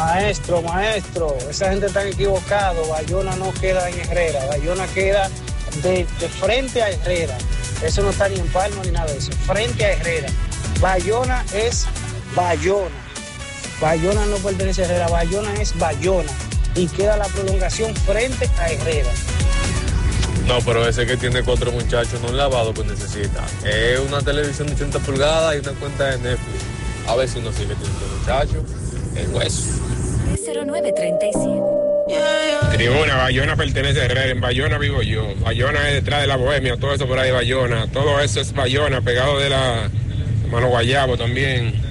Maestro, esa gente está equivocado. Bayona no queda en Herrera, Bayona queda de frente a Herrera. Eso no está ni en Palma ni nada de eso, frente a Herrera. Bayona es Bayona. Bayona no pertenece a Herrera, Bayona es Bayona. Y queda la prolongación frente a Herrera. No, pero ese que tiene 4 muchachos, no es lavado que necesita. Es una televisión de 80 pulgadas y una cuenta de Netflix. A ver si uno sigue teniendo muchachos. El hueso. 0937. Tribuna, Bayona pertenece a Herrera, en Bayona vivo yo. Bayona es detrás de la Bohemia, todo eso por ahí de Bayona. Todo eso es Bayona, pegado de la Mano Guayabo también.